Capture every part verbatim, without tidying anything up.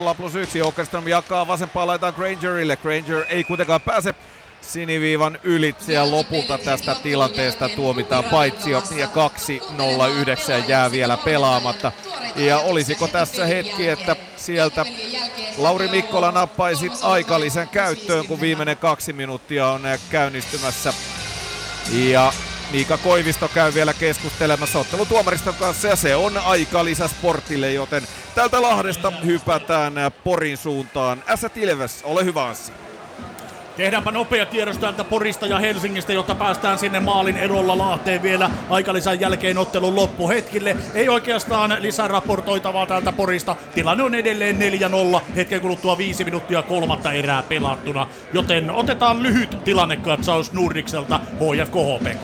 plus yksi. Åkerström jakaa vasempaan laitaan Grangerille. Granger ei kuitenkaan pääse siniviivan ylitse ja lopulta tästä tilanteesta tuomitaan paitsio ja kaksi nolla yhdeksän jää vielä pelaamatta. Ja olisiko tässä hetki, että sieltä Lauri Mikkola nappaisi aikalisän käyttöön, kun viimeinen kaksi minuuttia on käynnistymässä. Ja Miika Koivisto käy vielä keskustelemassa ottelutuomariston kanssa ja se on aikalisä Sportille, joten täältä Lahdesta hypätään Porin suuntaan. Ässät Ilves, ole hyvä Anssi. Tehdäänpä nopea tiedos täältä Porista ja Helsingistä, jotta päästään sinne maalin erolla Lahteen vielä aikalisän jälkeen ottelun loppuhetkille. Ei oikeastaan lisää raportoitavaa täältä Porista. Tilanne on edelleen neljä nolla, hetken kuluttua viisi minuuttia kolmatta erää pelattuna. Joten otetaan lyhyt tilannekatsaus Nurrikselta H J K H P K.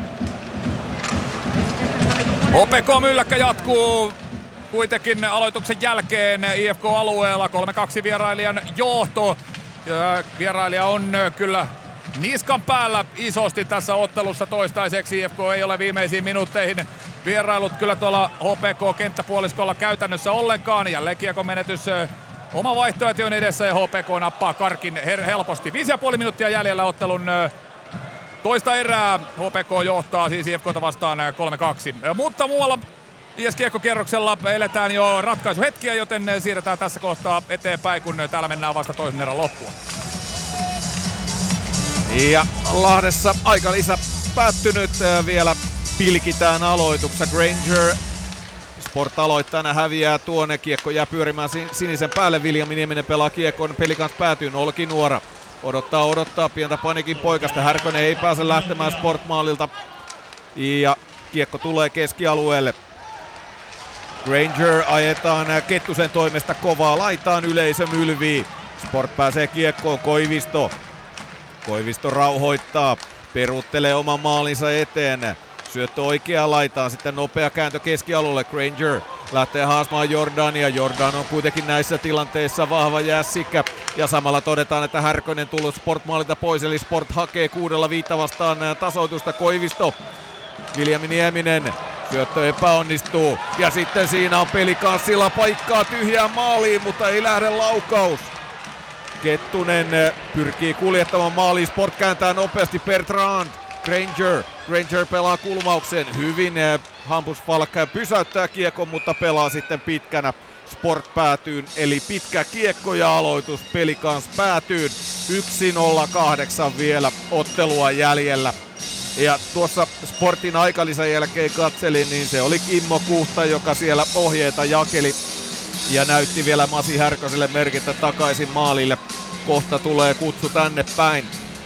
H P K mylläkkä jatkuu kuitenkin aloituksen jälkeen I F K-alueella. kolme kaksi vierailijan johto. Ja vierailija on kyllä niskan päällä isosti tässä ottelussa toistaiseksi. I F K ei ole viimeisiin minuutteihin vierailut kyllä tuolla H P K-kenttäpuoliskolla käytännössä ollenkaan. Jälleen kiekon menetys oma vaihtoehtojen edessä ja H P K nappaa karkin her- helposti. Viisi ja puoli minuuttia jäljellä ottelun toista erää. H P K johtaa siis I F K:ta vastaan kolme kaksi. Mutta muualla I S-kiekkokierroksella eletään jo ratkaisuhetkiä, joten siirretään tässä kohtaa eteenpäin, kun täällä mennään vasta toisen erän loppuun. Ja Lahdessa aikalisä päättynyt, vielä pilkitään aloituksessa. Granger Sport aloittajana häviää tuonne, kiekko jää pyörimään sinisen päälle. Viljami Nieminen pelaa kiekon, peli kanssa päätyy. Olkinuora odottaa, odottaa pientä panikin poikasta. Härkönen ei pääse lähtemään Sport-maalilta ja kiekko tulee keskialueelle. Granger ajetaan Kettusen toimesta kovaa laitaan, yleisö mylvii. Sport pääsee kiekkoon, Koivisto. Koivisto rauhoittaa, peruuttelee oman maalinsa eteen. Syöttö oikeaan laitaan, sitten nopea kääntö keskialueelle. Granger lähtee haastamaan Jordania. Jordan on kuitenkin näissä tilanteissa vahva jässikkä. Ja samalla todetaan, että Härkönen tullut Sport-maalilta pois, eli Sport hakee kuudella viitta vastaan tasoitusta. Koivisto. Viljami Nieminen. Syöttö epäonnistuu ja sitten siinä on Pelikanssilla paikkaa tyhjään maaliin, mutta ei lähde laukaus. Kettunen pyrkii kuljettamaan maaliin, Sport kääntää nopeasti Bertrand. Granger, Granger pelaa kulmauksen hyvin. Hampus Falk pysäyttää kiekon, mutta pelaa sitten pitkänä Sport päätyyn, eli pitkä kiekko ja aloitus Pelikans päätyyn. yksi nolla kahdeksan vielä ottelua jäljellä. Ja tuossa Sportin aikalisän jälkeen katselin, niin se oli Kimmo Kuhta, joka siellä ohjeita jakeli ja näytti vielä Masi Härköselle merkitä takaisin maalille. Kohta tulee kutsu tänne päin.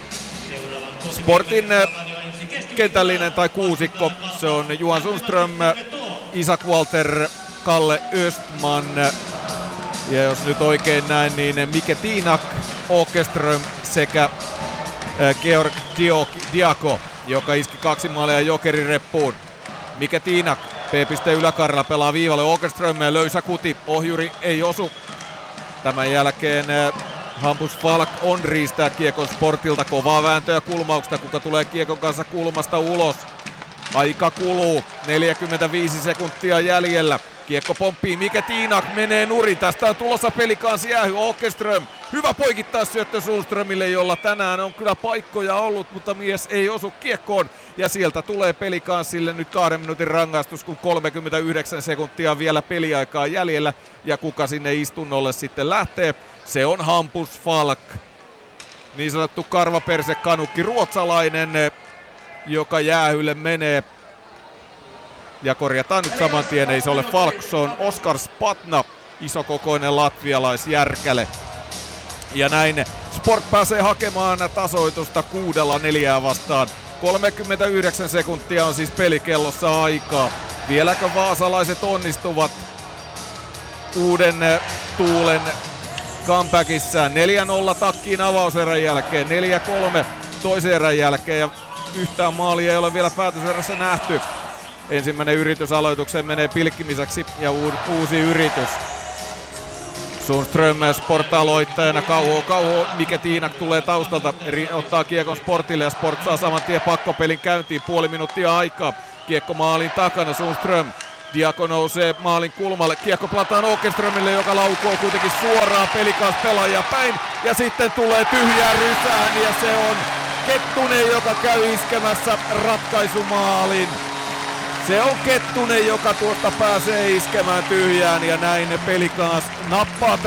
Sportin kentällinen tai kuusikko, se on Johan Sundström, Isak Walter, Kalle Östman ja jos nyt oikein näin, niin Mike Tiinak, Åkerström sekä Georg Diako, joka iski kaksi maalia Jokerin reppuun. Mike Tiinak, P-piste yläkarrella pelaa viivalle, Åkerström löysä kuti, ohjuri ei osu. Tämän jälkeen Hampus Falk on riistää kiekon Sportilta, kovaa vääntöä kulmauksesta, kuka tulee kiekon kanssa kulmasta ulos. Aika kuluu, neljäkymmentäviisi sekuntia jäljellä. Kiekko pomppii, Mike Tiinak menee nurin, tästä on tulossa Pelikans jäähy, Åkerström. Hyvä poikittaa syöttö Sundströmille, jolla tänään on kyllä paikkoja ollut, mutta mies ei osu kiekkoon. Ja sieltä tulee Pelikansille nyt kahden minuutin rangaistus, kun kolmekymmentäyhdeksän sekuntia vielä peliaikaa jäljellä. Ja kuka sinne istunnolle sitten lähtee, se on Hampus Falk. Niin sanottu karvaperse kanukki, ruotsalainen, joka jäähylle menee. Ja korjataan nyt saman tien, ei se ole Falk, se on Oskar Spatna, isokokoinen latvialaisjärkäle. Ja näin Sport pääsee hakemaan tasoitusta kuudella neljää vastaan. kolmekymmentäyhdeksän sekuntia on siis pelikellossa aikaa. Vieläkö vaasalaiset onnistuvat uuden tuulen comebackissa? neljä nolla takkiin avauserän jälkeen, neljä kolme toisen erän jälkeen ja yhtään maalia ei ole vielä päätöserässä nähty. Ensimmäinen yritys aloitukseen menee pilkkimiseksi ja uusi yritys. Sundström Sport-aloittajana, kauho, kauho, Mike Tiinak tulee taustalta, ottaa kiekon Sportille ja Sport saa saman tien pakkopelin käyntiin, puoli minuuttia aikaa. Kiekko maalin takana, Sundström Diako nousee maalin kulmalle, kiekko pelataan Åkerströmille, joka laukoo kuitenkin suoraan Pelikans pelaajia päin. Ja sitten tulee tyhjää rysään ja se on Kettunen, joka käy iskemässä ratkaisumaalin. Se on Kettunen, joka tuosta pääsee iskemään tyhjään ja näin Pelikans nappaa